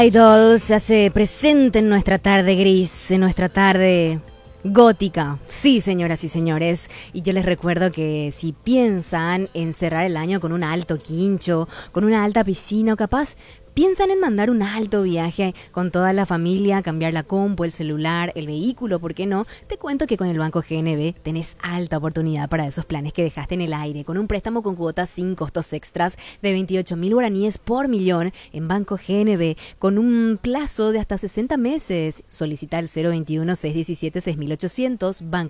Idol se hace presente en nuestra tarde gris, en nuestra tarde gótica. Sí, señoras y señores. Y yo les recuerdo que si piensan en cerrar el año con un alto quincho, con una alta piscina o capaz piensan en mandar un alto viaje con toda la familia, cambiar la compu, el celular, el vehículo, ¿por qué no? Te cuento que con el Banco GNB tenés alta oportunidad para esos planes que dejaste en el aire, con un préstamo con cuotas sin costos extras de 28.000 guaraníes por millón en Banco GNB, con un plazo de hasta 60 meses. Solicita el 021-617-6800, Banco